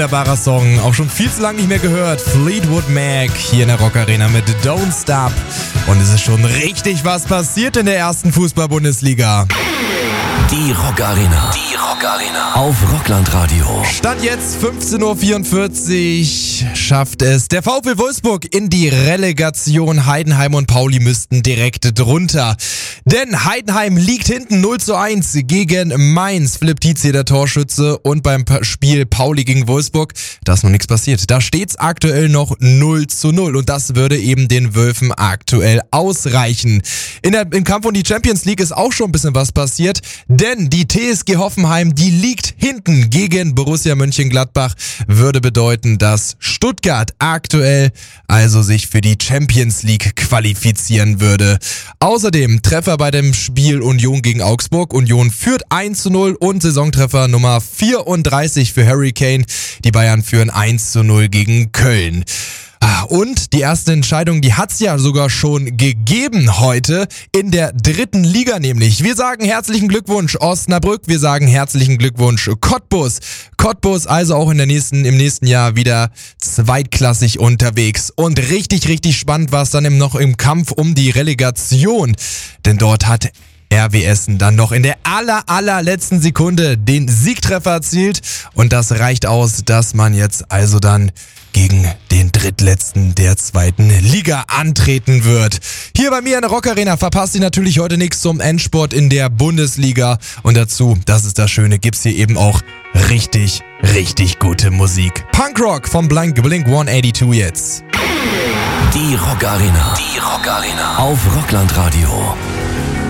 wunderbarer Song. Auch schon viel zu lange nicht mehr gehört. Fleetwood Mac hier in der Rock Arena mit Don't Stop. Und es ist schon richtig was passiert in der ersten Fußball-Bundesliga. Die Rock Arena. Die Rock Arena. Auf Rockland-Radio. Stand jetzt 15:44 Uhr schafft es der VfL Wolfsburg in die Relegation. Heidenheim und Pauli müssten direkt drunter. Denn Heidenheim liegt hinten 0:1 gegen Mainz. Philipp Tietze, der Torschütze. Und beim Spiel Pauli gegen Wolfsburg, da ist noch nichts passiert. Da steht's aktuell noch 0:0. Und das würde eben den Wölfen aktuell ausreichen. Im Kampf um die Champions League ist auch schon ein bisschen was passiert. Denn die TSG Hoffenheim, die liegt hinten gegen Borussia Mönchengladbach, würde bedeuten, dass Stuttgart aktuell also sich für die Champions League qualifizieren würde. Außerdem Treffer bei dem Spiel Union gegen Augsburg. Union führt 1:0 und Saisontreffer Nummer 34 für Harry Kane. Die Bayern führen 1:0 gegen Köln. Und die erste Entscheidung, die hat's ja sogar schon gegeben heute in der dritten Liga nämlich. Wir sagen herzlichen Glückwunsch Osnabrück, wir sagen herzlichen Glückwunsch Cottbus. Cottbus also auch im nächsten Jahr wieder zweitklassig unterwegs. Und richtig, richtig spannend war es dann noch im Kampf um die Relegation. Denn dort hat RW Essen dann noch in der allerletzten Sekunde den Siegtreffer erzielt. Und das reicht aus, dass man jetzt also dann gegen den drittletzten der zweiten Liga antreten wird. Hier bei mir in der Rock Arena verpasst ihr natürlich heute nichts zum Endsport in der Bundesliga. Und dazu, das ist das Schöne, gibt's hier eben auch richtig, richtig gute Musik. Punkrock vom Blink 182 jetzt. Die Rock Arena. Die Rock Arena. Auf Rockland-Radio.